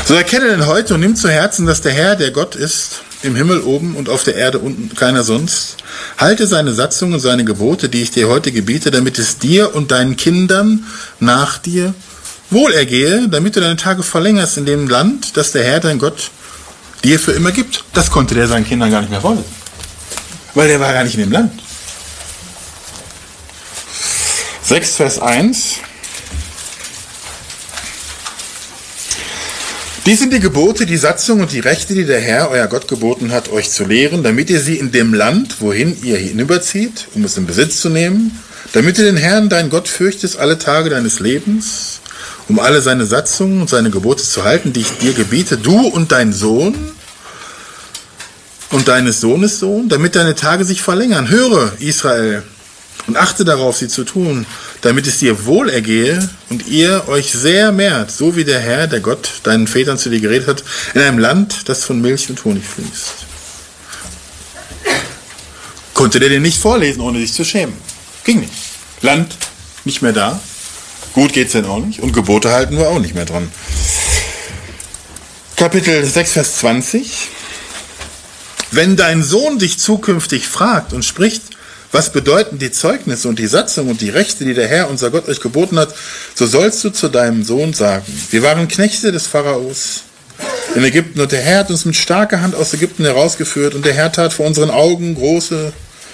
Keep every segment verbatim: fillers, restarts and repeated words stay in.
So erkenne denn heute und nimm zu Herzen, dass der Herr, der Gott ist, im Himmel oben und auf der Erde unten keiner sonst. Halte seine Satzungen und seine Gebote, die ich dir heute gebiete, damit es dir und deinen Kindern nach dir wohlergehe, damit du deine Tage verlängerst in dem Land, das der Herr, dein Gott, dir für immer gibt. Das konnte der seinen Kindern gar nicht mehr vorlesen, weil der war gar nicht in dem Land. sechs, Vers eins. Dies sind die Gebote, die Satzungen und die Rechte, die der Herr, euer Gott, geboten hat, euch zu lehren, damit ihr sie in dem Land, wohin ihr hinüberzieht, um es in Besitz zu nehmen, damit du den Herrn, dein Gott, fürchtest alle Tage deines Lebens, um alle seine Satzungen und seine Gebote zu halten, die ich dir gebiete, du und dein Sohn und deines Sohnes Sohn, damit deine Tage sich verlängern. Höre, Israel, und achte darauf, sie zu tun, damit es dir wohlergehe und ihr euch sehr mehrt, so wie der Herr, der Gott, deinen Vätern zu dir geredet hat, in einem Land, das von Milch und Honig fließt. Konnte der den nicht vorlesen, ohne sich zu schämen? Ging nicht. Land nicht mehr da. Gut geht's denn auch nicht. Und Gebote halten wir auch nicht mehr dran. Kapitel sechs, Vers zwanzig. Wenn dein Sohn dich zukünftig fragt und spricht, was bedeuten die Zeugnisse und die Satzungen und die Rechte, die der Herr, unser Gott, euch geboten hat, so sollst du zu deinem Sohn sagen, wir waren Knechte des Pharaos in Ägypten und der Herr hat uns mit starker Hand aus Ägypten herausgeführt und der Herr tat vor unseren Augen große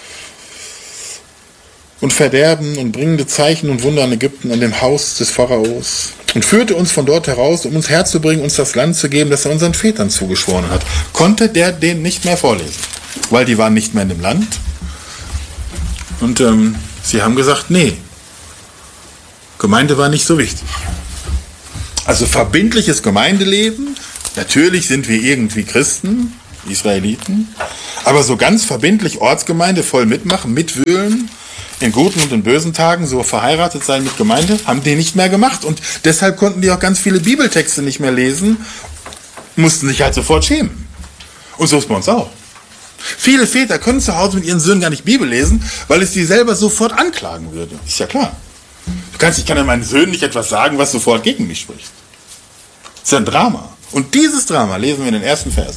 und Verderben und bringende Zeichen und Wunder an Ägypten, an dem Haus des Pharaos und führte uns von dort heraus, um uns herzubringen, uns das Land zu geben, das er unseren Vätern zugeschworen hat. Konnte der den nicht mehr vorlesen, weil die waren nicht mehr in dem Land. Und ähm, sie haben gesagt, nee, Gemeinde war nicht so wichtig. Also verbindliches Gemeindeleben, natürlich sind wir irgendwie Christen, Israeliten, aber so ganz verbindlich Ortsgemeinde, voll mitmachen, mitwühlen, in guten und in bösen Tagen, so verheiratet sein mit Gemeinde, haben die nicht mehr gemacht. Und deshalb konnten die auch ganz viele Bibeltexte nicht mehr lesen, mussten sich halt sofort schämen. Und so ist bei uns auch. Viele Väter können zu Hause mit ihren Söhnen gar nicht Bibel lesen, weil es die selber sofort anklagen würde. Ist ja klar. Du kannst, ich kann ja meinen Söhnen nicht etwas sagen, was sofort gegen mich spricht. Das ist ja ein Drama. Und dieses Drama lesen wir in den ersten Versen.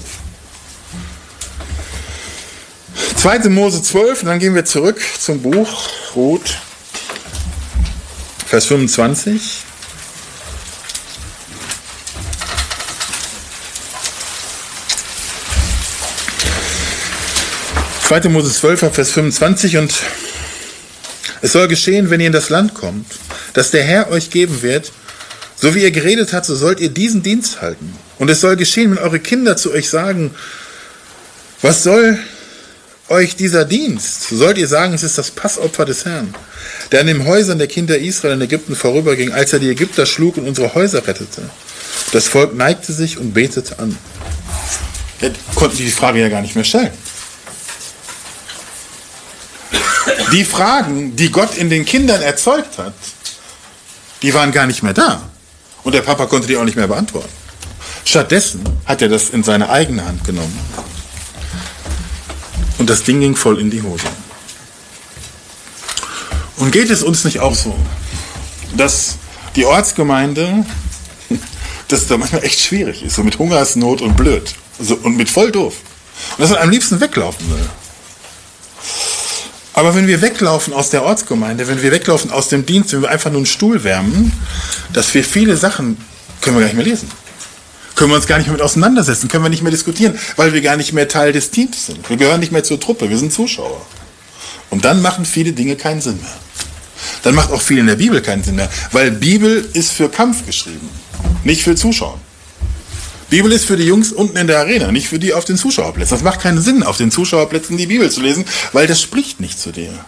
zweite Mose zwölf, und dann gehen wir zurück zum Buch Ruth, Vers fünfundzwanzig. zweite Mose zwölf, Vers fünfundzwanzig, und es soll geschehen, wenn ihr in das Land kommt, das der Herr euch geben wird, so wie er geredet hat, so sollt ihr diesen Dienst halten. Und es soll geschehen, wenn eure Kinder zu euch sagen, was soll euch dieser Dienst? So sollt ihr sagen, es ist das Passopfer des Herrn, der an den Häusern der Kinder Israel in Ägypten vorüberging, als er die Ägypter schlug und unsere Häuser rettete. Das Volk neigte sich und betete an. Ja, konnten die die Frage ja gar nicht mehr stellen. Die Fragen, die Gott in den Kindern erzeugt hat, die waren gar nicht mehr da. Und der Papa konnte die auch nicht mehr beantworten. Stattdessen hat er das in seine eigene Hand genommen. Und das Ding ging voll in die Hose. Und geht es uns nicht auch so, dass die Ortsgemeinde, dass da manchmal echt schwierig ist, so mit Hungersnot und blöd, also, und mit voll doof. Und dass man am liebsten weglaufen will. Aber wenn wir weglaufen aus der Ortsgemeinde, wenn wir weglaufen aus dem Dienst, wenn wir einfach nur einen Stuhl wärmen, dass wir viele Sachen, können wir gar nicht mehr lesen. Können wir uns gar nicht mehr mit auseinandersetzen, können wir nicht mehr diskutieren, weil wir gar nicht mehr Teil des Teams sind. Wir gehören nicht mehr zur Truppe, wir sind Zuschauer. Und dann machen viele Dinge keinen Sinn mehr. Dann macht auch viel in der Bibel keinen Sinn mehr, weil Bibel ist für Kampf geschrieben, nicht für Zuschauen. Bibel ist für die Jungs unten in der Arena, nicht für die auf den Zuschauerplätzen. Das macht keinen Sinn, auf den Zuschauerplätzen die Bibel zu lesen, weil das spricht nicht zu dir.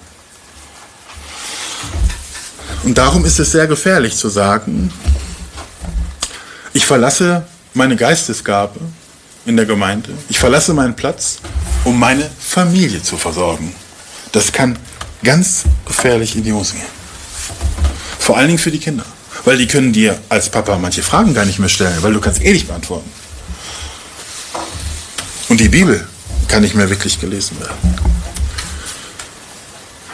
Und darum ist es sehr gefährlich zu sagen, ich verlasse meine Geistesgabe in der Gemeinde, ich verlasse meinen Platz, um meine Familie zu versorgen. Das kann ganz gefährlich in die Hose gehen. Vor allen Dingen für die Kinder. Weil die können dir als Papa manche Fragen gar nicht mehr stellen, weil du kannst eh nicht beantworten. Und die Bibel kann nicht mehr wirklich gelesen werden.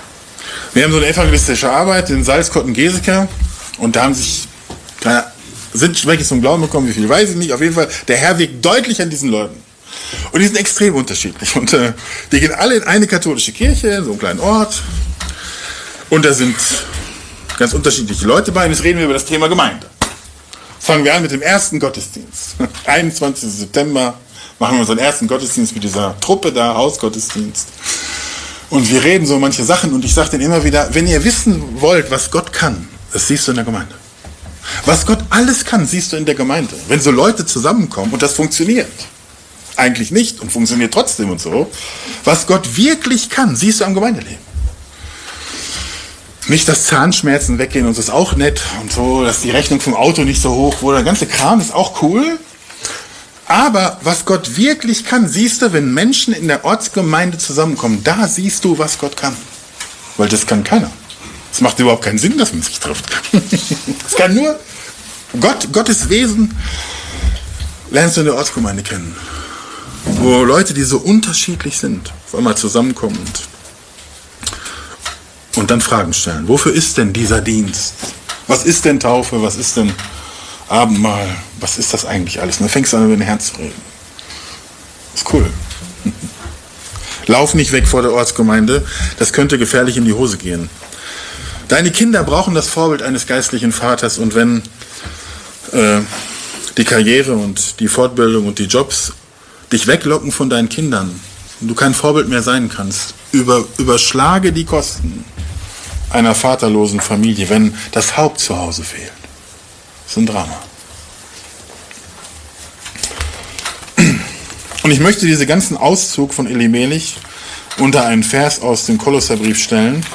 Wir haben so eine evangelistische Arbeit in Salzkotten-Geseke und da haben sich sind welche zum Glauben gekommen, wie viel weiß ich nicht. Auf jeden Fall, der Herr wirkt deutlich an diesen Leuten. Und die sind extrem unterschiedlich. Und äh, die gehen alle in eine katholische Kirche, so einen kleinen Ort. Und da sind ganz unterschiedliche Leute bei. Und jetzt reden wir über das Thema Gemeinde. Fangen wir an mit dem ersten Gottesdienst. einundzwanzigsten September machen wir unseren ersten Gottesdienst mit dieser Truppe da, Hausgottesdienst. Und wir reden so manche Sachen. Und ich sage denen immer wieder, wenn ihr wissen wollt, was Gott kann, das siehst du in der Gemeinde. Was Gott alles kann, siehst du in der Gemeinde. Wenn so Leute zusammenkommen und das funktioniert. Eigentlich nicht und funktioniert trotzdem und so. Was Gott wirklich kann, siehst du am Gemeindeleben. Nicht, dass Zahnschmerzen weggehen und das ist auch nett und so, dass die Rechnung vom Auto nicht so hoch wurde. Der ganze Kram ist auch cool. Aber was Gott wirklich kann, siehst du, wenn Menschen in der Ortsgemeinde zusammenkommen. Da siehst du, was Gott kann. Weil das kann keiner. Es macht überhaupt keinen Sinn, dass man sich trifft. Es kann nur Gott, Gottes Wesen lernst du in der Ortsgemeinde kennen. Wo Leute, die so unterschiedlich sind, auf einmal zusammenkommen und, und dann Fragen stellen. Wofür ist denn dieser Dienst? Was ist denn Taufe? Was ist denn Abendmahl? Was ist das eigentlich alles? Und dann fängst du an, über den Herrn zu reden. Ist cool. Lauf nicht weg vor der Ortsgemeinde. Das könnte gefährlich in die Hose gehen. Deine Kinder brauchen das Vorbild eines geistlichen Vaters. Und wenn äh, die Karriere und die Fortbildung und die Jobs dich weglocken von deinen Kindern und du kein Vorbild mehr sein kannst, über, überschlage die Kosten einer vaterlosen Familie, wenn das Haupt zu Hause fehlt. Das ist ein Drama. Und ich möchte diesen ganzen Auszug von Elimelech unter einen Vers aus dem Kolosserbrief stellen,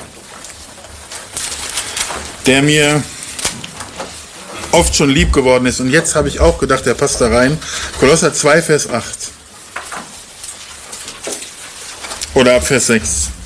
der mir oft schon lieb geworden ist. Und jetzt habe ich auch gedacht, der passt da rein. Kolosser zwei, Vers acht. Oder ab Vers sechs.